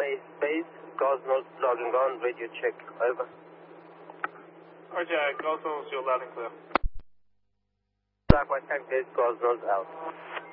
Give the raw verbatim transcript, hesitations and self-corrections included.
May Base, Gosnells logging on, radio check, over. R J I, Gosnells, you're loud and clear. Black White Tank Base, Gosnells out.